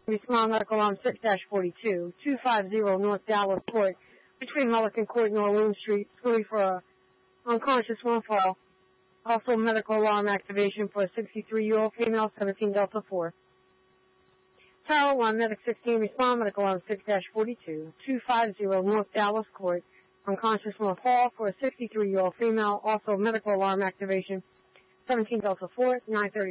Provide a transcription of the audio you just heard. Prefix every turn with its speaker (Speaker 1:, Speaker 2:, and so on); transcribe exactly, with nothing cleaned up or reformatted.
Speaker 1: Respond medical alarm six forty-two, two fifty North Dallas Court, between Mullican Court and Orleans Street, three for a unconscious one fall. Also medical alarm activation for a sixty-three-year-old female, seventeen Delta four. Tower one, Medic sixteen, respond medical alarm six forty-two, two fifty North Dallas Court, unconscious one fall for a sixty-three-year-old female, also medical alarm activation, seventeen Delta four, nine thirty.